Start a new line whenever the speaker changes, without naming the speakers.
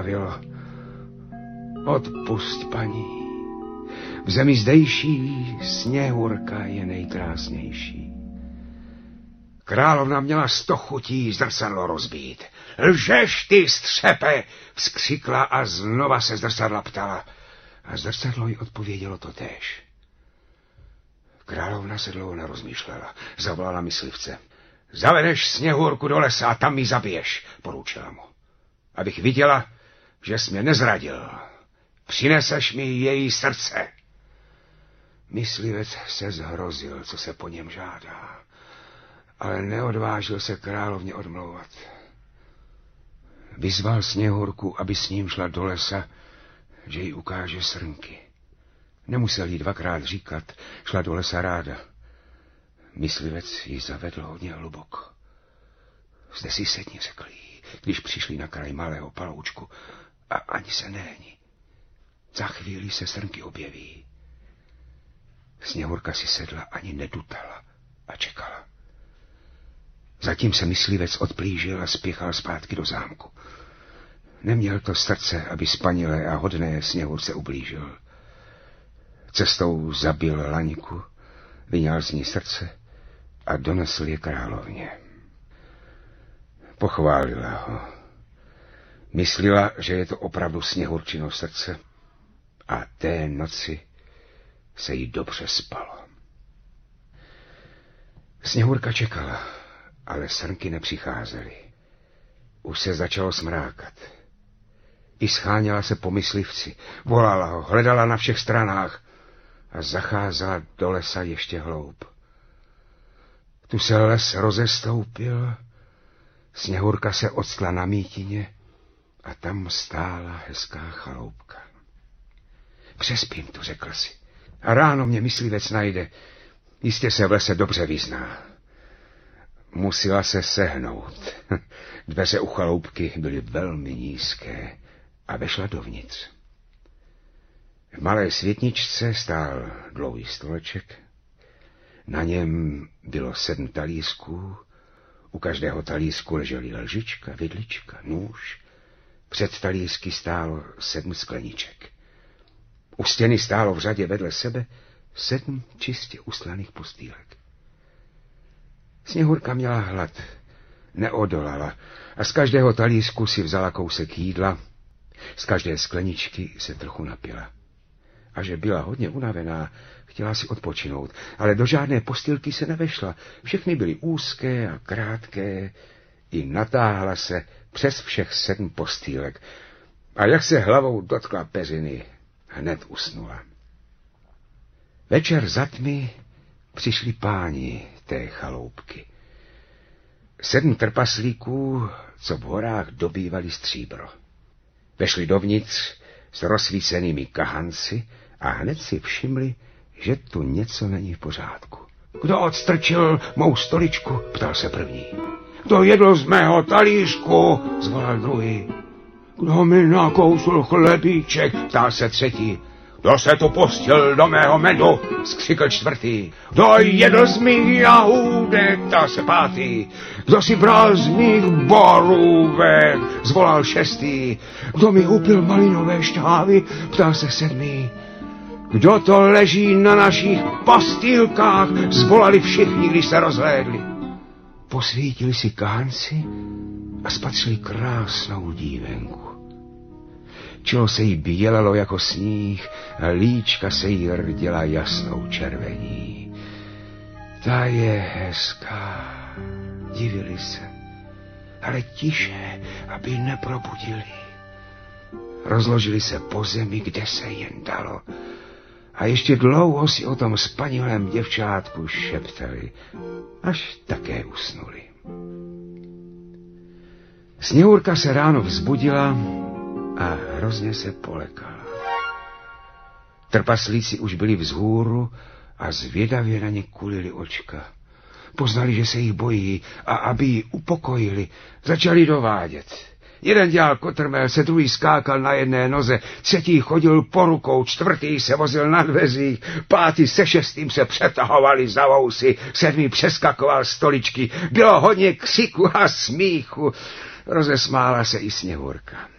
bavilo. Odpusť, paní. V zemi zdejší Sněhurka je nejkrásnější. Královna měla 100 chutí zrcadlo rozbít. Lžeš, ty střepe, vzkřikla a znova se zrcadla ptala. A zrcadlo jí odpovědělo totéž. Královna se dlouho nerozmýšlela. Zavolala myslivce. Zavedeš Sněhurku do lesa a tam mi zabiješ, poručila mu. Abych viděla, že jsi mě nezradil. Přineseš mi její srdce. Myslivec se zhrozil, co se po něm žádá, ale neodvážil se královně odmlouvat. Vyzval Sněhurku, aby s ním šla do lesa, že jí ukáže srnky. Nemusel jí 2krát říkat, šla do lesa ráda. Myslivec ji zavedl hodně hluboko. Zde si sedni, řekl jí, když přišli na kraj malého paloučku, a ani se nehni. Za chvíli se srnky objeví. Sněhurka si sedla, ani nedutala a čekala. Zatím se myslivec odplížil a spěchal zpátky do zámku. Neměl to srdce, aby spanilé a hodné Sněhurce ublížil. Cestou zabil laňku, vyňal z ní srdce a donesl je královně. Pochválila ho. Myslela, že je to opravdu Sněhurčino srdce a té noci se jí dobře spalo. Sněhurka čekala, ale srnky nepřicházely. Už se začalo smrákat. I scháněla se po myslivci, volala ho, hledala na všech stranách a zacházela do lesa ještě hloub. Tu se les rozestoupil, Sněhurka se octla na mítině a tam stála hezká chaloupka. Přespím tu, řekl si, a ráno mě myslivec najde, jistě se v lese dobře vyzná. Musela se sehnout. Dveře u chaloupky byly velmi nízké a vešla dovnitř. V malé světničce stál dlouhý stoleček. Na něm bylo 7 talířků. U každého talířku ležely lžička, vidlička, nůž. Před talířky stálo 7 skleniček. U stěny stálo v řadě vedle sebe 7 čistě uslaných postýlek. Sněhurka měla hlad, neodolala a z každého talířku si vzala kousek jídla, z každé skleničky se trochu napila. A že byla hodně unavená, chtěla si odpočinout, ale do žádné postýlky se nevešla. Všechny byly úzké a krátké, i natáhla se přes všech 7 postýlek. A jak se hlavou dotkla peřiny, hned usnula. Večer za tmy přišli páni té chaloupky. 7 trpaslíků, co v horách dobývali stříbro. Vešli dovnitř s rozsvícenými kahanci a hned si všimli, že tu něco není v pořádku. Kdo odstrčil mou stoličku? Ptal se první. Kdo jedl z mého talířku? Zvolal druhý. Kdo mi nakousl chlebíček? Ptal se třetí. Kdo se tu pustil do mého medu? Skřikl čtvrtý. Kdo jedl z mých jahůdek? Ptal se pátý. Kdo si bral z mých borůvek? Zvolal šestý. Kdo mi upil malinové šťávy? Ptal se sedmý. Kdo to leží na našich postýlkách? Zvolali všichni, když se rozhlédli. Posvítili si kahanci a spatřili krásnou dívenku. Čelo se jí bělelo jako sníh a líčka se jí rděla jasnou červení. Ta je hezká, divili se, ale tiše, aby neprobudili. Rozložili se po zemi, kde se jen dalo, a ještě dlouho si o tom spanilém děvčátku šeptali, až také usnuli. Sněhurka se ráno vzbudila a hrozně se polekala. Trpaslíci už byli vzhůru a zvědavě na ně kulili očka. Poznali, že se jich bojí, a aby ji upokojili, začali dovádět. Jeden dělal kotrmelce, druhý skákal na jedné noze, třetí chodil po rukou, čtvrtý se vozil na dveřích, pátý se šestým se přetahovali za vousy, sedmý přeskakoval stoličky. Bylo hodně křiku a smíchu. Rozesmála se i Sněhurka.